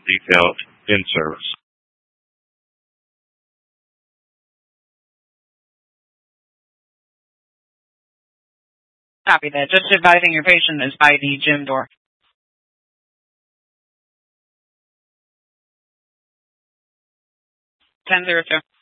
detailed in service. Copy that. Just advising your patient is by the gym door. 10-02.